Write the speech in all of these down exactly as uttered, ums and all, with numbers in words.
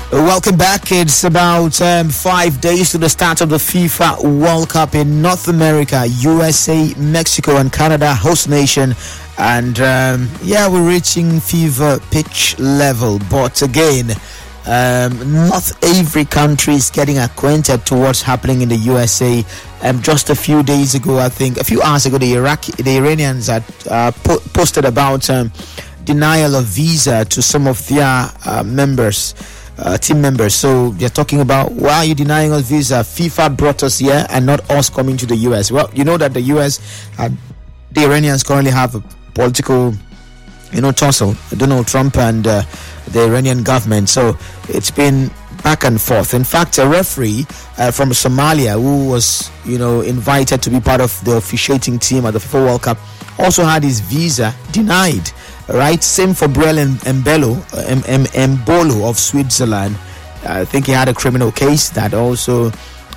Welcome back. It's about um, five days to the start of the FIFA World Cup in North America. U S A, Mexico, and Canada host nation. And um, yeah, we're reaching fever pitch level. But again, um, not every country is getting acquainted to what's happening in the U S A. Um, just a few days ago, I think, a few hours ago, the Iraqi, the Iranians had uh, po- posted about um, denial of visa to some of their uh, members. Uh, team members. So they're talking about, why are you denying us visa? FIFA brought us here and not us coming to the U S. Well, you know that the U S, uh, the Iranians currently have a political, you know, tussle. Donald Trump and uh, the Iranian government. So it's been back and forth. In fact, a referee uh, from Somalia who was, you know, invited to be part of the officiating team at the FIFA World Cup also had his visa denied. Right, same for Brel Mbelo, M- M- Mbolo of Switzerland. I think he had a criminal case that also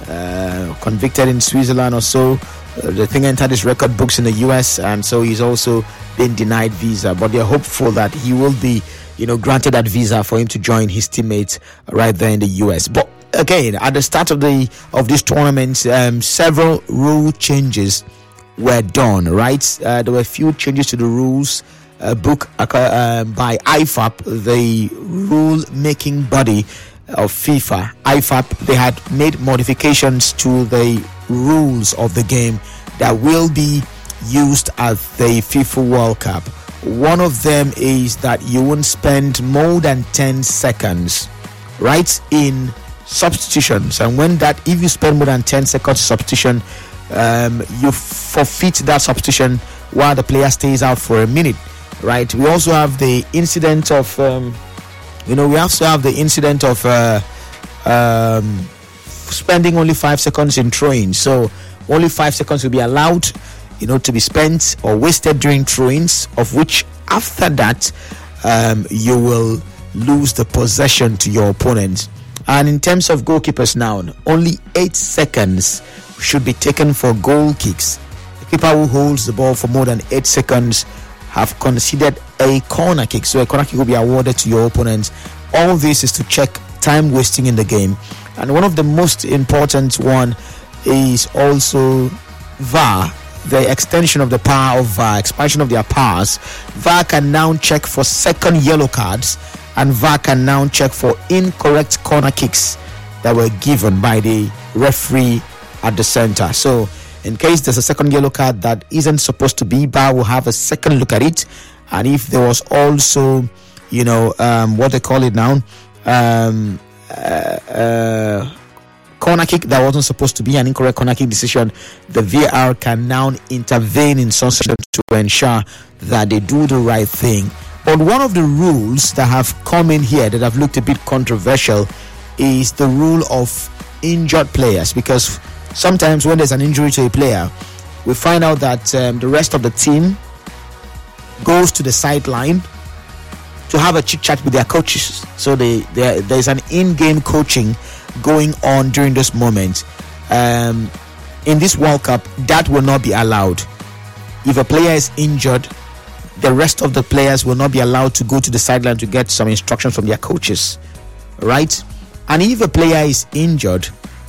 uh, convicted in Switzerland or so. Uh, the thing entered his record books in the U S, and so he's also been denied visa. But they're hopeful that he will be, you know, granted that visa for him to join his teammates right there in the U S. But again, at the start of the of this tournament, um, several rule changes were done. Right, uh, there were a few changes to the rules. A book uh, by I F A B, the rule-making body of FIFA. I F A B, they had made modifications to the rules of the game that will be used at the FIFA World Cup. One of them is that you won't spend more than ten seconds, right, in substitutions. And when that, if you spend more than ten seconds substitution, um, you forfeit that substitution while the player stays out for a minute. Right, we also have the incident of, um, you know, we also have the incident of uh, um, spending only five seconds in throwing. So only five seconds will be allowed, you know, to be spent or wasted during throw-ins, of which after that um, you will lose the possession to your opponent. And in terms of goalkeepers now, only eight seconds should be taken for goal kicks. The keeper who holds the ball for more than eight seconds have considered a corner kick, so a corner kick will be awarded to your opponent. All this is to check time wasting in the game. And one of the most important one is also V A R, the extension of the power of V A R, expansion of their powers. V A R can now check for second yellow cards, and V A R can now check for incorrect corner kicks that were given by the referee at the center. So in case there's a second yellow card that isn't supposed to be, V A R will have a second look at it. And if there was also, you know, um, what they call it now, um, uh, uh, corner kick that wasn't supposed to be an incorrect corner kick decision, the V A R can now intervene in some session to ensure that they do the right thing. But one of the rules that have come in here that have looked a bit controversial is the rule of injured players, because sometimes when there's an injury to a player, we find out that um, the rest of the team goes to the sideline to have a chit chat with their coaches. So they, they, there's an in-game coaching going on during this moment. Um, in this World Cup, that will not be allowed. If a player is injured, the rest of the players will not be allowed to go to the sideline to get some instructions from their coaches, right? And if a player is injured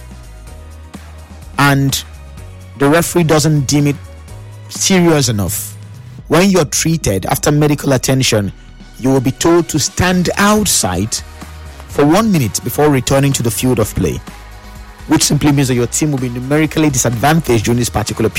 and the referee doesn't deem it serious enough, when you're treated after medical attention, you will be told to stand outside for one minute before returning to the field of play, which simply means that your team will be numerically disadvantaged during this particular period.